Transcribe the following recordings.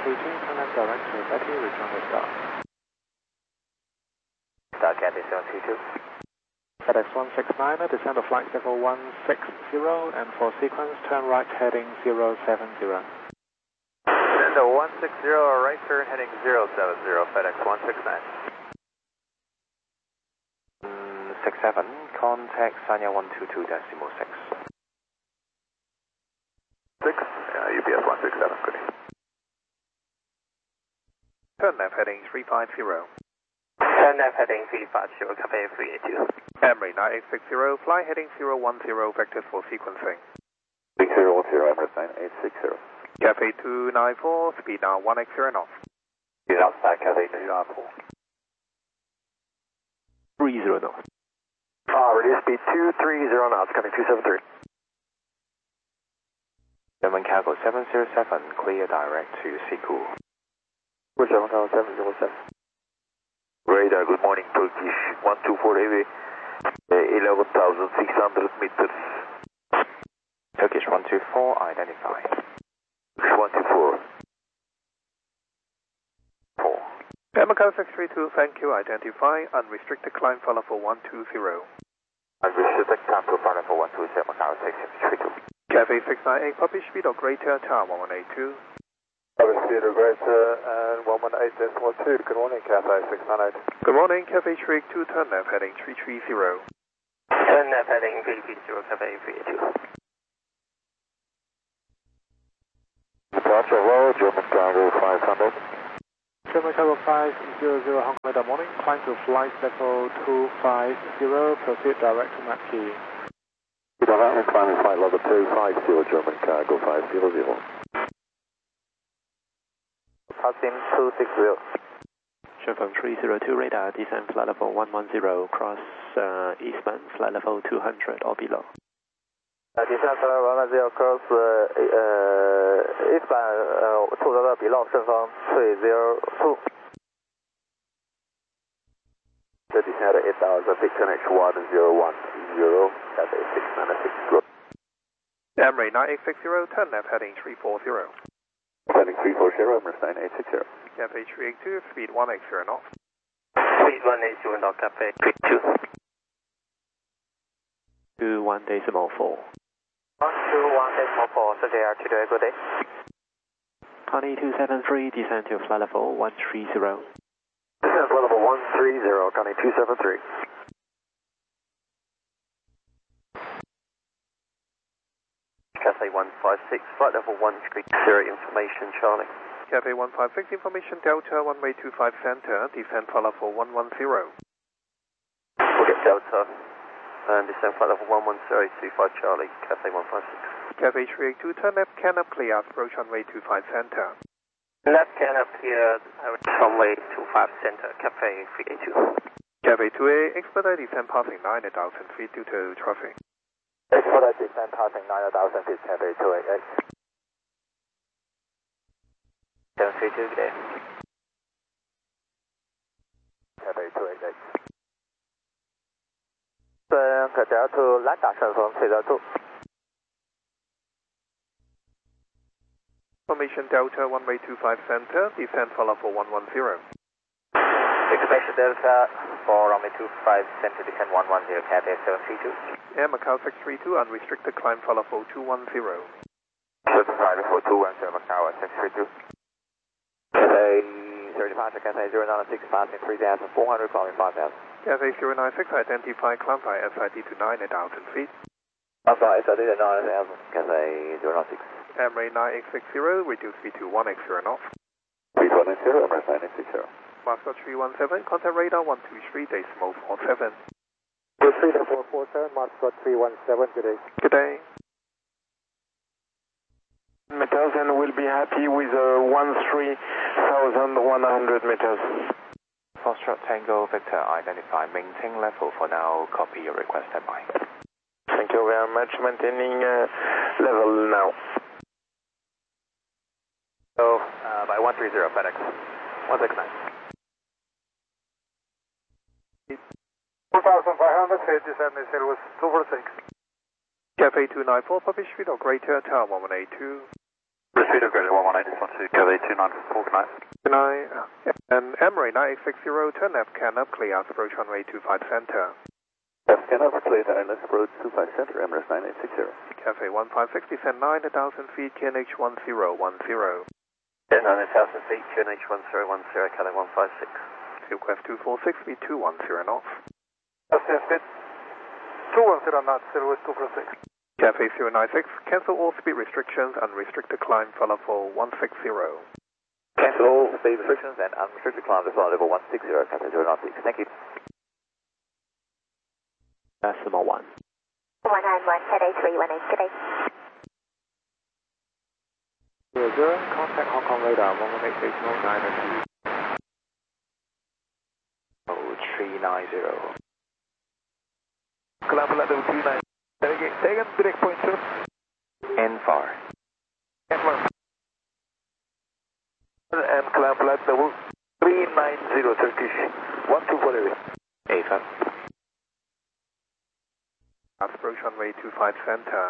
turn left direct to Betty, return the star. Star Cathay 732. FedEx 169, descend of flight level 160, and for sequence, turn right heading 070. Descend to 160, right turn heading 070, FedEx 169. 67, contact Sanya 122.6. UPS 167, good day. Turn left heading 350. Turn left heading 350, Cathay 382. Emirates 9860, fly heading 010, vector for sequencing. 6010, Emirates 9860. Cathay 294, speed now 1x0 and off. Speed outside, Cathay 294. 30 knots. Reduce speed 230 knots, coming 273. German Cargo 707, clear direct to Siku. German Cargo 707. Radar, good morning, Turkish 124 AV, 11,600 meters. Turkish 124, identify. Turkish 124. 4. German Cargo 632, thank you, identify. Unrestricted climb follow for 120. Unrestricted climb to follow for 120, Macau 632. Cathay 698, publish speed of greater, tower 1182. Publish speed of greater and 118.2. Good morning, Cathay 698. Good morning, Cathay 382, turn left heading 330. Turn left heading 330, Cathay 382. Departure roll, German Cargo 500. German Cargo 500 Hong Kong, good morning, climb to flight level 250, proceed direct to Map Key. Development climbing flight level 250, German Cargo 500. Passing 260. Chevron 302 radar, descend flight level 110, cross eastbound flight level 200 or below. Descend flight level 110, cross eastbound 200 below，顺风302。 The descent at 8,000 feet, connection 1010, Cathay 696. Emirates 9860, turn left heading 340. Heading 340, Emirates 9860. Cathay 382, speed 1x0 and off. Speed 180 knots, Cathay 32. 21.4. 121.4, Circle Air today, good day. 2273, descend to flight level 130. Descent flight level 130, Connie 273. Cathay 156, flight level 130, information Charlie. Cathay 156, information Delta, runway 25 center, descend flight level 110. Forget Delta, and descend flight level 110, 25 Charlie, Cathay 156. Cathay 382, turn left, canop clear, approach runway 25 center. Left canop clear, runway 25 center, Cathay 382. Cathay 2A, expedite descend passing 9,000 feet due to traffic. Expedite descent passing 9,000 feet, Cathay 288. 732, good day. Cathay 288. Delta to Lambda 顺风302。 Formation Delta, runway 25 center, descend follow for 110. Information Delta for runway 25 center, descend 110, Cathay 732. Air Macau 632, unrestricted climb follow for 210. Certified for 210, Macau 632. Cathay 30 Cathay 096, passing 3,400, climbing 5,000. Cathay 096, identify climb by SID to 9,000 feet. Outside SID to 9,000, Cathay 096. Emirates 9860, reduce speed to 1x0 and off. Speed 180, Emirates 9860. Moscow 317, contact radar 123, decimal 47. 3447, Moscow 317, good day. Good day. Meters will be happy with 13,100 meters. Foxtrot Tango Victor, identify, maintain level for now, copy your request, standby. Thank you very much, maintaining level now. So, by 130, FedEx 169. 4,500 feet, descend missile was 246. Cathay 294, publish speed of greater, tower 1182. Proceed Speed of greater 118, 12, Cathay 294, good night. Good night. And Emirates 9860, turn left, can up, clear out, approach runway 25 center. Left can up, clear direct, approach 25 center, Emirates 9860. Cafe 1560, descend 9,000 feet, QNH 1010. 10,000 feet, QNH 1010, Cathay 156. Fuel Quest 246, speed 210 knots. Speed 210 knots, 0246. Cafe 096, cancel all speed restrictions and restricted climb for level 160. Cancel all speed restrictions and unrestricted climb to flight level 160, Cathay 096. Thank you. Decimal 1. 191, Cathay 318, good day. 00, contact Hong Kong radar 118.9 0390. Climb level 29. Again, direct point, sir. N4. N1. And climb level 390, Turkish 124 away. A5. approach runway 25 center.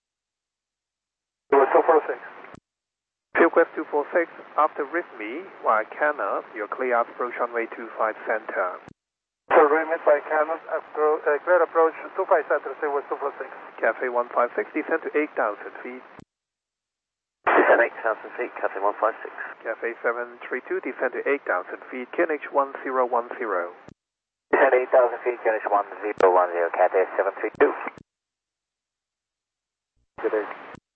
246. Fuel Quest 246, after RISMI, via Canop, you're clear out approach runway 25 center. So remit by Canon, clear approach 25 center, say was 246. Cafe 156, descend to 8,000 feet. Descend 8,000 feet, Cathay 156. Cafe 732, descend to 8,000 feet, QNH 1010. Descend 8,000 feet, QNH 1010, Cathay 732. Good day.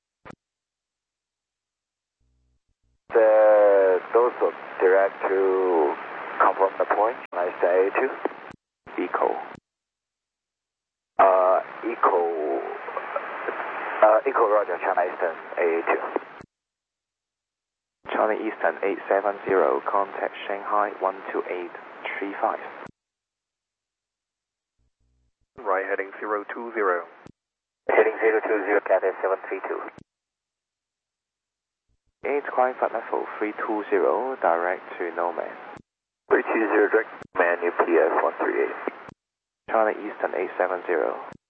Those are direct to confirm the point. I say to Eco. Eco Roger, China Eastern 882. China Eastern 870, contact Shanghai 12835. Right heading 020. Heading 020, Cathay 732. 8 climb flight level 320, direct to Nomad. 320, direct man UPS 138. China Eastern 870.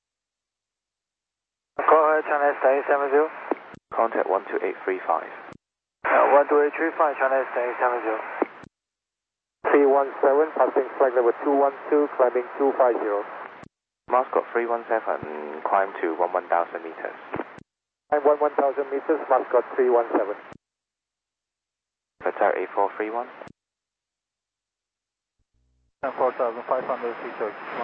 Go ahead, China Eastern 870. Contact 12835. 12835, China Eastern 870. 317, passing flight level 212, climbing 250. Mascot 317, climb to 11,000 meters. Climb 11,000 meters, Mascot 317. Qatar 8431. 4,500 feet,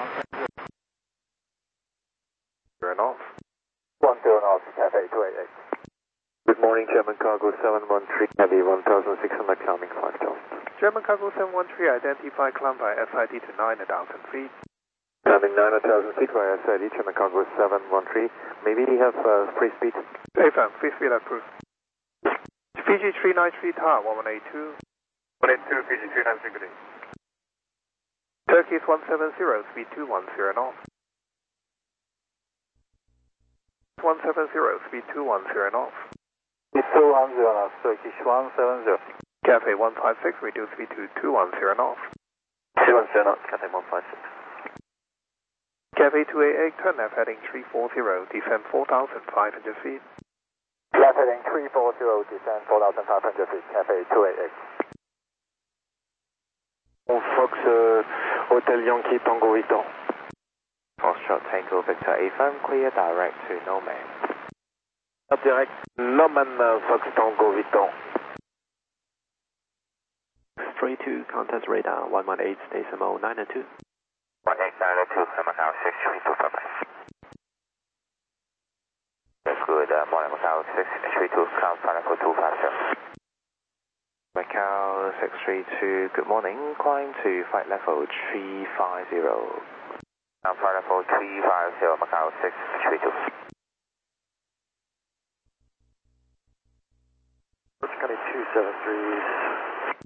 Turn off. 10 knots, Cathay 288. Good morning, German Cargo 713, heavy 1,600, climbing 5,000. German Cargo 713, identify climb by SID to 9,000 feet. Climbing 9,000 feet via SID, German Cargo 713. Maybe you have free speed. AFM, free speed approved. Fiji 393 Tower 1182. 182, Fiji 393, good day. Turkish 170, speed 210 knots. 170, speed 210 knots. 210 knots, Turkish 170. Cafe 156, reduce speed to 210 knots. 210 knots, Cathay 156. Cafe 288, turn left heading 340, descend 4,500 feet. Left heading 340, descend 4,500 feet, Cafe 288. Fox Hotel Yankee Tango Victor. Foxtrot Tango Victor A-firm, clear direct to Nomad. Up direct, Norman Fox Tango Victor. 32, contact radar 118.902. 18902, Macau 632, bye-bye. That's good, morning Macau 632, climb flight level 250. Macau 632, good morning, climb to flight level 350. Climb flight level 350, Macau 632. County 273.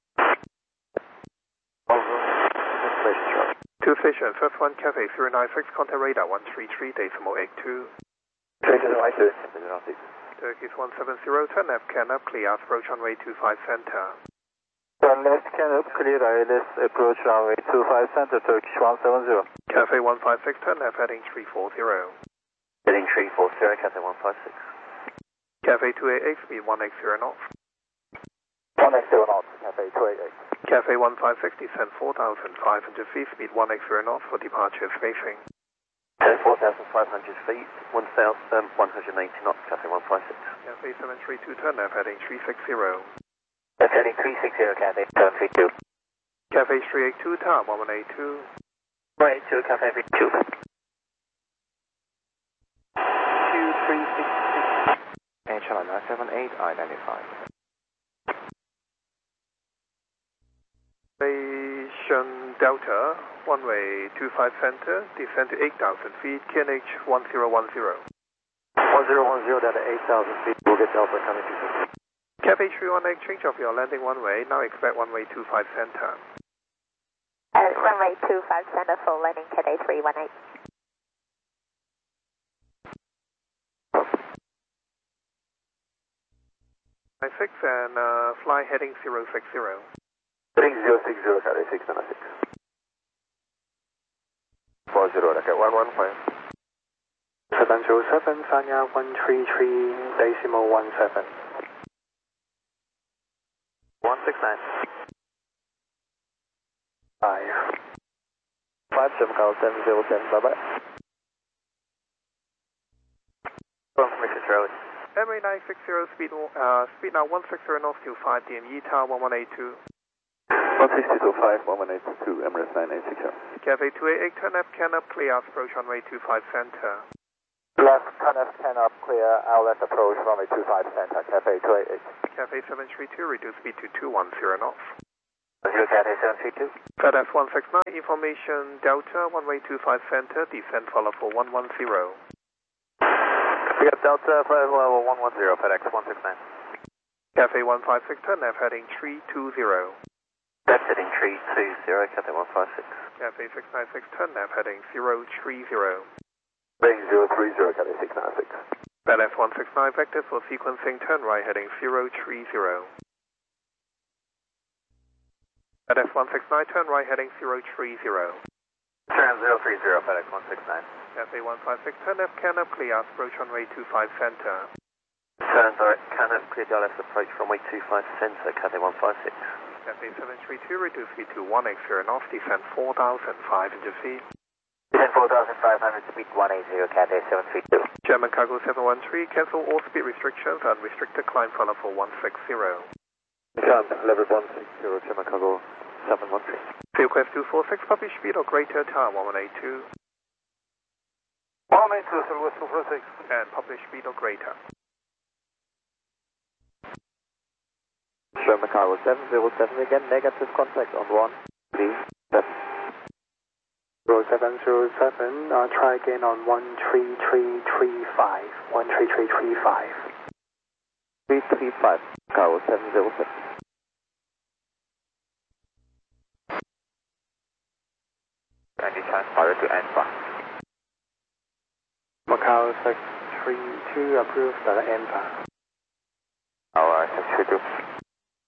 Two station, first one Cafe 096, contact radar 133.82. Turkish 170, turn left, can up, clear out, approach runway 25 center. Turn left, Canon, clear ILS, approach runway 25 center, Turkish 170. Cafe 156, turn left heading 340. Heading 340, Cathay 156. Cafe 288, speed 180 knots. 288. Cafe 156, descend 4,500 feet, speed 180 knots for departure spacing. 4,500 feet, 1,180 knots, Cafe 156. Cafe 732, turn left heading 360. Heading 360, Cathay 732. Cafe 382, tower 1182. 182, Cathay 32. 2366. Air China 78, identified. Station Delta, runway 25 center, descend to 8,000 feet, QNH 1010. 1010, that 8,000 feet, we'll get Delta coming to 50. Cafe 318, change of your landing runway, now expect runway 25 center. Runway 25 center for landing Cathay 318. Six and fly heading 060. Heading 060, Cathay 696. 40, Rocket 115. 707, Sanya 133.17. 169. 5707, bye-bye. Confirmation, Charlie. MA 960, speed now 160 north to 5 DME, tower 1182. 16025, 1182, Emirates 9860. Cafe 288, turn left, can up, clear, approach runway 25 center. Left, turn left, 10 up, clear, outlet approach, runway 25 center, Cafe 288. Cafe 732, reduce speed to 210 knots. 0, Cathay 732. FedEx 169, information Delta, runway 25 center, descend follow for 110. We got Delta, flight level 110, FedEx 169. Cafe 156, turn left heading 320. Left heading 320, Cathay 156. Cafe 696, turn left heading 030. Heading 030, Cathay 696. FedEx 169, vectors for sequencing, turn right heading 030. FedEx 169, turn right heading 030. Turn 030, FedEx 169. Cafe 156, turn left, can up, clear, approach runway 25 center. Turn direct, Canada, clear your left approach runway 25 center, Cathay 156. Cafe 732, reduce speed to 180 knots, descend 4,500 feet. Descend 4,500, speed 180, Cathay 732. German Cargo 713, cancel all speed restrictions and restricted climb follow for 160. Level 160, German Cargo 713. Fieldcrest 246, publish speed or greater, tower 1182. 182, Silvestre 246. And publish speed or greater. German Cargo 707 again, negative contact on 137. 0707, try again on 13335. 13335. 335, Cargo 707. Kindly transpire to ANFA. Macau 632 approved by the ANFA. Alright, 632.